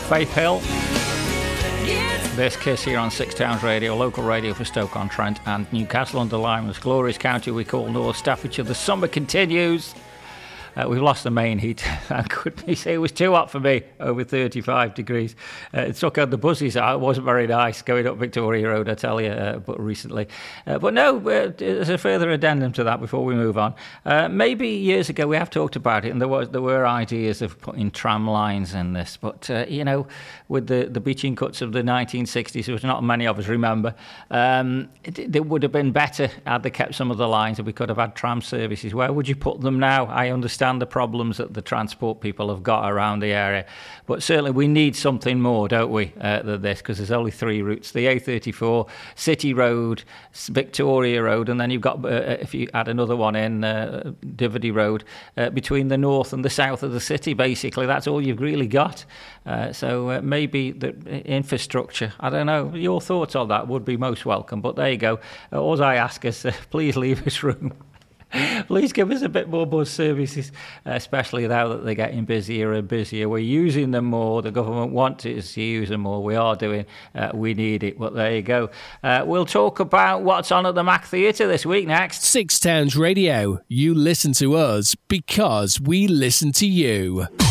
Faith Hill. This Kiss here on Six Towns Radio, local radio for Stoke-on-Trent and Newcastle-under-Lyme. This glorious county we call North Staffordshire. The summer continues. We've lost the main heat. Couldn't you say it was too hot for me, over 35 degrees. It took out the buses out. It wasn't very nice going up Victoria Road, I tell you, but recently. But no, there's a further addendum to that before we move on. Maybe years ago we have talked about it, and there were ideas of putting tram lines in this. But, with the beaching cuts of the 1960s, which not many of us remember, it would have been better had they kept some of the lines and we could have had tram services. Where would you put them now? I understand the problems that the transport people have got around the area, but certainly we need something more, don't we, than this, because there's only three routes: the A34, City Road, Victoria Road, and then you've got, if you add another one in, Diverty Road, between the north and the south of the city. Basically that's all you've really got. So maybe the infrastructure, I don't know, your thoughts on that would be most welcome. But there you go. All I ask is please leave us room. Please give us a bit more bus services, especially now that they're getting busier and busier. We're using them more. The government wants us to use them more. We are doing. We need it. But there you go. We'll talk about what's on at the Mac Theatre this week next. Six Towns Radio. You listen to us because we listen to you.